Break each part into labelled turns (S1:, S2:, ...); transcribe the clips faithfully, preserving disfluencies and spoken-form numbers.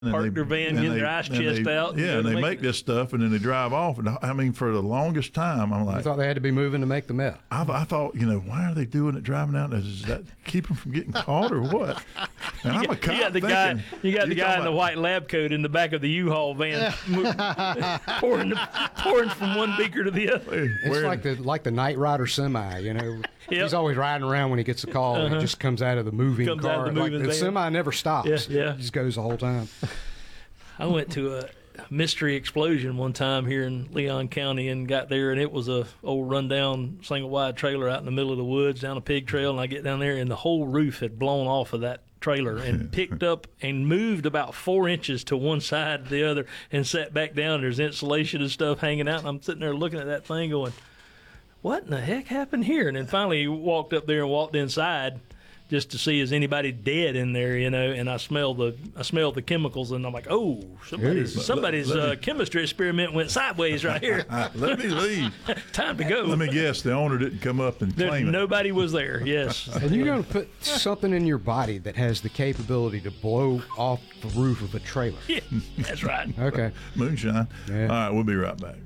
S1: park
S2: they,
S1: their van, get their ice chest
S2: they,
S1: out.
S2: Yeah, and they
S1: make,
S2: make this stuff, and then they drive off. And I mean, for the longest time, I'm like,
S3: I thought they had to be moving to make the meth.
S2: I, I thought, you know, why are they doing it driving out? Does that keep them from getting caught or what? And I'm
S1: you,
S2: a cop.
S1: you got the
S2: thinking,
S1: guy, you got the guy in the
S2: about,
S1: white lab coat in the back of the U-Haul van, pouring, pouring from one beaker to the other.
S3: It's
S2: Where,
S3: like the like the Knight Rider semi, you know.
S1: Yep.
S3: He's always riding around when he gets a call.
S1: Uh-huh.
S3: And he just comes out of the moving
S1: Comes
S3: car.
S1: out of the
S3: like
S1: moving
S3: the
S1: van.
S3: semi never stops.
S1: Yeah, yeah.
S3: He just goes the whole time.
S1: I went to a mystery explosion one time here in Leon County and got there, and it was a old rundown single wide trailer out in the middle of the woods down a pig trail. And I get down there, and the whole roof had blown off of that trailer and picked up and moved about four inches to one side to the other and sat back down. There's insulation and stuff hanging out, and I'm sitting there looking at that thing going, what in the heck happened here? And then finally walked up there and walked inside just to see is anybody dead in there, you know. And I smelled the I smelled the chemicals, and I'm like, oh, somebody's
S2: Let-
S1: somebody's
S2: let me-
S1: uh, chemistry experiment went sideways right here.
S2: let me leave.
S1: Time to go.
S2: Let me guess, the owner didn't come up and
S1: There,
S2: claim it.
S1: nobody was there. Yes.
S3: And you're going to put something in your body that has the capability to blow off the roof of a trailer.
S1: Yeah, that's right.
S3: Okay.
S2: Moonshine.
S3: Yeah.
S2: All right, we'll be right back.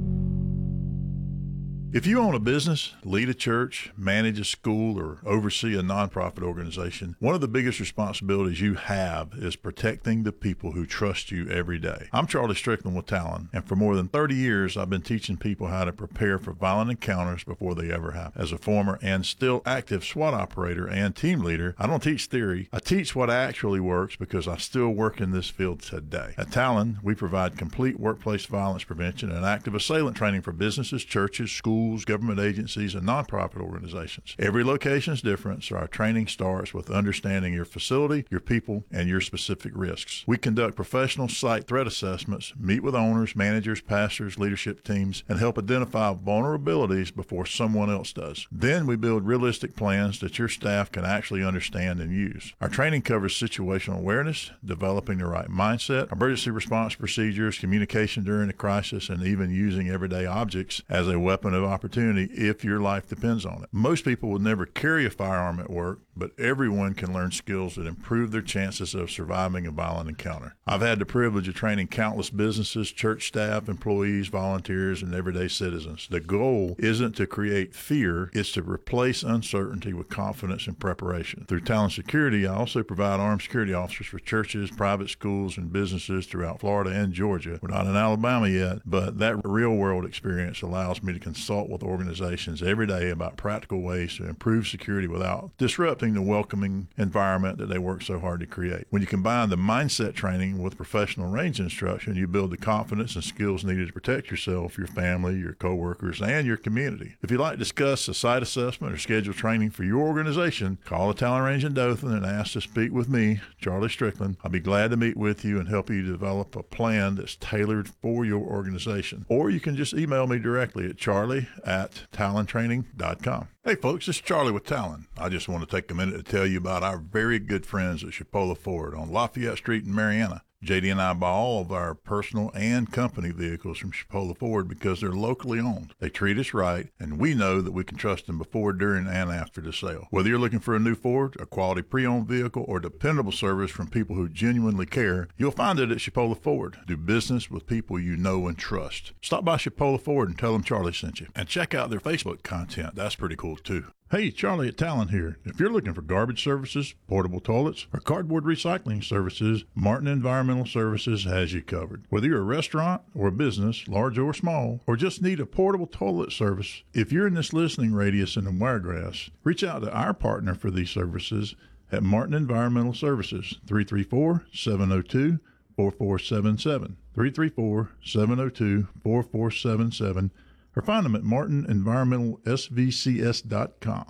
S2: If you own a business, lead a church, manage a school, or oversee a nonprofit organization, one of the biggest responsibilities you have is protecting the people who trust you every day. I'm Charlie Strickland with Talon, and for more than thirty years, I've been teaching people how to prepare for violent encounters before they ever happen. As a former and still active SWAT operator and team leader, I don't teach theory. I teach what actually works because I still work in this field today. At Talon, we provide complete workplace violence prevention and active assailant training for businesses, churches, schools, government agencies, and nonprofit organizations. Every location is different, so our training starts with understanding your facility, your people, and your specific risks. We conduct professional site threat assessments, meet with owners, managers, pastors, leadership teams, and help identify vulnerabilities before someone else does. Then we build realistic plans that your staff can actually understand and use. Our training covers situational awareness, developing the right mindset, emergency response procedures, communication during a crisis, and even using everyday objects as a weapon of opportunity if your life depends on it. Most people will never carry a firearm at work, but everyone can learn skills that improve their chances of surviving a violent encounter. I've had the privilege of training countless businesses, church staff, employees, volunteers, and everyday citizens. The goal isn't to create fear, it's to replace uncertainty with confidence and preparation. Through Talon Security, I also provide armed security officers for churches, private schools, and businesses throughout Florida and Georgia. We're not in Alabama yet, but that real-world experience allows me to consult with organizations every day about practical ways to improve security without disrupting the welcoming environment that they work so hard to create. When you combine the mindset training with professional range instruction, you build the confidence and skills needed to protect yourself, your family, your coworkers, and your community. If you'd like to discuss a site assessment or schedule training for your organization, call the Talon Range in Dothan and ask to speak with me, Charlie Strickland. I'll be glad to meet with you and help you develop a plan that's tailored for your organization. Or you can just email me directly at charlie at talon training dot com. Hey folks, this is Charlie with Talon. I just want to take a minute to tell you about our very good friends at Chipola Ford on Lafayette Street in Marianna. J D and I buy all of our personal and company vehicles from Chipola Ford because they're locally owned. They treat us right, and we know that we can trust them before, during, and after the sale. Whether you're looking for a new Ford, a quality pre-owned vehicle, or dependable service from people who genuinely care, you'll find it at Chipola Ford. Do business with people you know and trust. Stop by Chipola Ford and tell them Charlie sent you. And check out their Facebook content. That's pretty cool, too. Hey, Charlie at Talon here. If you're looking for garbage services, portable toilets, or cardboard recycling services, Martin Environmental Services has you covered. Whether you're a restaurant or a business, large or small, or just need a portable toilet service, if you're in this listening radius in the Wiregrass, reach out to our partner for these services at Martin Environmental Services, three three four, seven oh two, four four seven seven, three three four, seven oh two, four four seven seven, or find them at martin environmental s v c s dot com.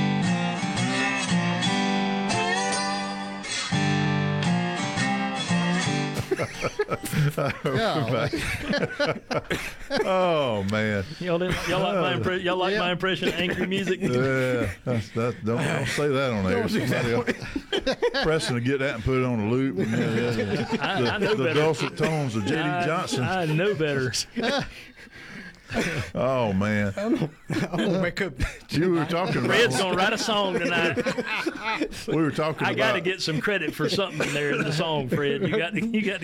S2: Oh man!
S1: Y'all didn't, y'all like my impre- y'all like
S4: Yeah.
S1: my impression of angry music?
S2: Yeah, that's, that, don't, don't say that on air. Somebody else pressing to get that and put it on a loop. And, yeah, yeah, yeah.
S1: I,
S2: The,
S1: I know
S2: the
S1: better.
S2: dulcet tones of J D
S1: I,
S2: Johnson.
S1: I know better.
S2: Oh man,
S3: I'm gonna wake up.
S2: you were talking about.
S1: Fred's gonna write a song tonight.
S2: We were talking
S1: I
S2: about.
S1: got to get some credit for something in there in the song, Fred. You got you got